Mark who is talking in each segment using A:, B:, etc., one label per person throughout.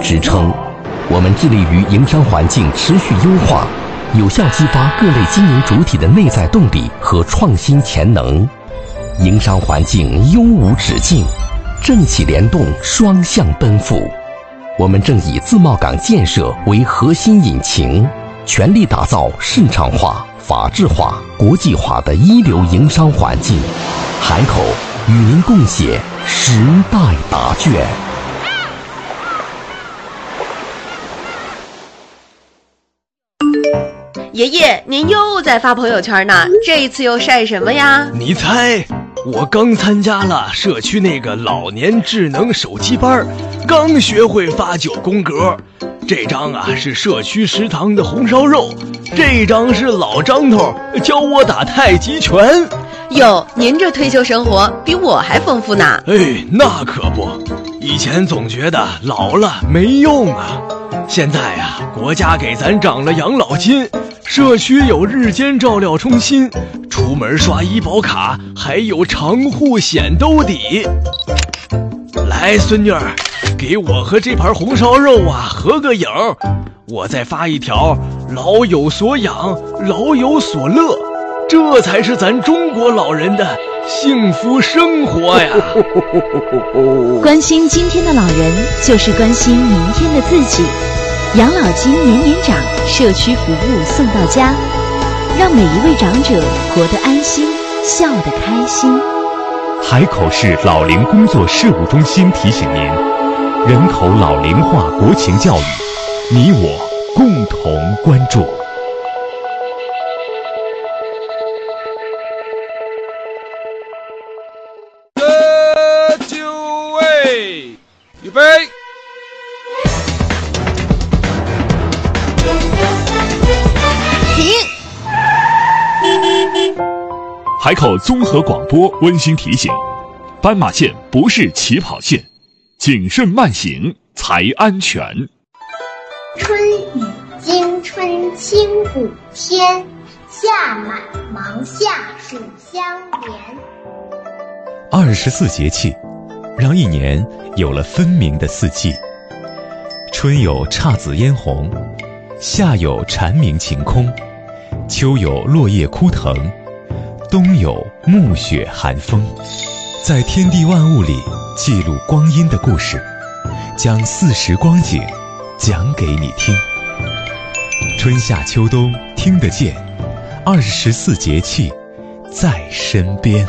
A: 支撑。我们致力于营商环境持续优化，有效激发各类经营主体的内在动力和创新潜能，营商环境优无止境，政企联动双向奔赴。我们正以自贸港建设为核心引擎，全力打造市场化、法治化、国际化的一流营商环境。海口与您共写时代答卷。
B: 爷爷，您又在发朋友圈呢，这一次又晒什么呀？
C: 你猜，我刚参加了社区那个老年智能手机班，刚学会发9宫格。这张啊是社区食堂的红烧肉，这张是老张头教我打太极拳。
B: 哟，您这退休生活比我还丰富呢。
C: 哎，那可不，以前总觉得老了没用啊，现在啊，国家给咱涨了养老金，社区有日间照料中心，出门刷医保卡还有长户险兜底。来，孙女儿，给我和这盘红烧肉啊合个影，我再发一条老有所养，老有所乐，这才是咱中国老人的幸福生活呀。
D: 关心今天的老人，就是关心明天的自己。养老金年年涨，社区服务送到家，让每一位长者活得安心，笑得开心。
E: 海口市老龄工作事务中心提醒您，人口老龄化国情教育，你我共同关注。
F: 就位，预备。
E: 海口综合广播温馨提醒：斑马线不是起跑线，谨慎慢行才安全。
G: 春雨惊春清谷天，夏满芒夏暑相连。
H: 24节气，让一年有了分明的四季。春有姹紫嫣红，夏有蝉鸣晴空，秋有落叶枯藤，冬有暮雪寒风。在天地万物里记录光阴的故事，将40光景讲给你听。春夏秋冬听得见，24节气在身边。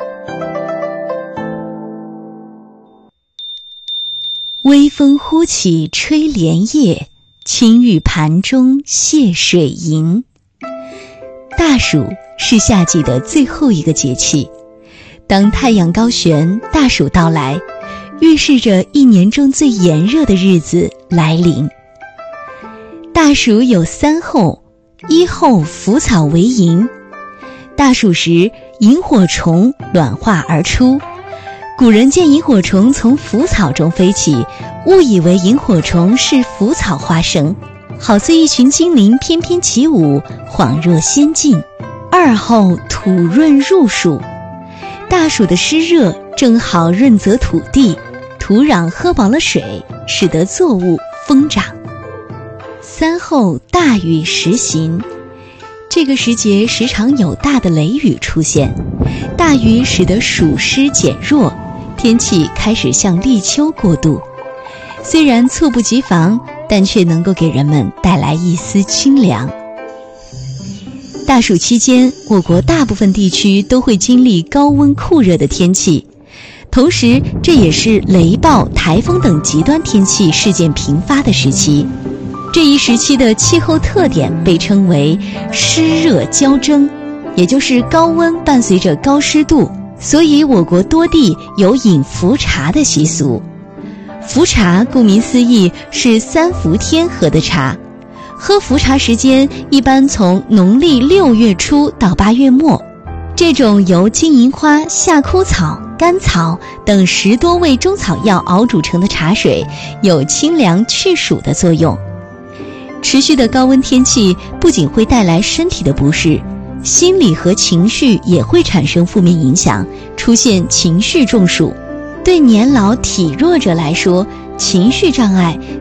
D: 微风忽起吹莲叶，青玉盘中泻水银。大暑是夏季的最后一个节气，当太阳高悬，大暑到来，预示着一年中最炎热的日子来临。大暑有3候，1候腐草为萤。大暑时，萤火虫卵化而出，古人见萤火虫从腐草中飞起，误以为萤火虫是腐草化生，好似一群精灵翩翩起舞，恍若仙境。2候土润入暑，大暑的湿热正好润泽土地，土壤喝饱了水，使得作物疯长。3候大雨时行，这个时节时常有大的雷雨出现，大雨使得暑湿减弱，天气开始向立秋过渡。虽然猝不及防，但却能够给人们带来一丝清凉。大暑期间，我国大部分地区都会经历高温酷热的天气，同时这也是雷暴、台风等极端天气事件频发的时期。这一时期的气候特点被称为湿热交蒸，也就是高温伴随着高湿度，所以我国多地有饮伏茶的习俗。伏茶顾名思义是3伏天喝的茶，喝伏茶时间一般从农历6月初到8月末。这种由金银花、夏枯草、甘草等10多味中草药熬煮成的茶水，有清凉去暑的作用。持续的高温天气不仅会带来身体的不适，心理和情绪也会产生负面影响，出现情绪中暑。对年老体弱者来说，情绪障碍